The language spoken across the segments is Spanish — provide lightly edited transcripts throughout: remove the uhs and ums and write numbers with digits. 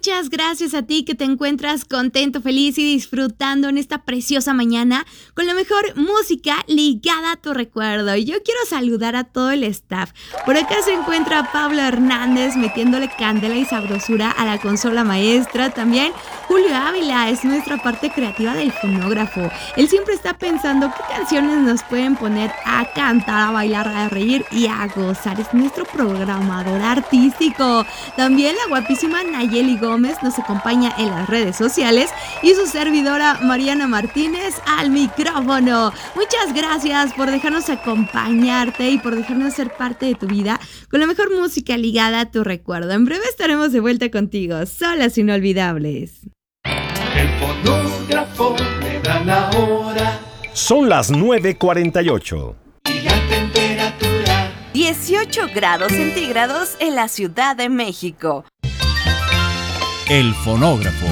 Muchas gracias a ti que te encuentras contento, feliz y disfrutando en esta preciosa mañana con la mejor música ligada a tu recuerdo. Y yo quiero saludar a todo el staff. Por acá se encuentra Pablo Hernández metiéndole candela y sabrosura a la consola maestra. También Julio Ávila es nuestra parte creativa del fonógrafo. Él siempre está pensando qué canciones nos pueden poner a cantar, a bailar, a reír y a gozar. Es nuestro programador artístico. También la guapísima Nayeli Gómez nos acompaña en las redes sociales y su servidora Mariana Martínez al micrófono. Muchas gracias por dejarnos acompañarte y por dejarnos ser parte de tu vida con la mejor música ligada a tu recuerdo. En breve estaremos de vuelta contigo, solas inolvidables. El fonógrafo me da la hora. Son las 9:48. Y la temperatura 18 grados centígrados en la Ciudad de México. El fonógrafo.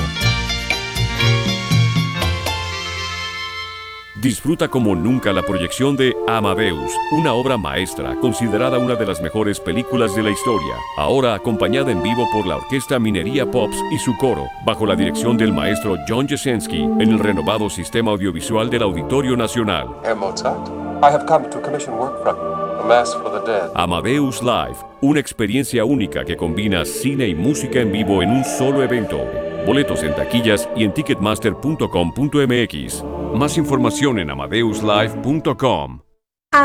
Disfruta como nunca la proyección de Amadeus, una obra maestra considerada una de las mejores películas de la historia, ahora acompañada en vivo por la Orquesta Minería Pops y su coro, bajo la dirección del maestro John Jasenski, en el renovado sistema audiovisual del Auditorio Nacional. Herr Mozart, I have come to commission work from you, A Mass for the Dead. Amadeus Live, una experiencia única que combina cine y música en vivo en un solo evento. Boletos en taquillas y en ticketmaster.com.mx. Más información en amadeuslive.com.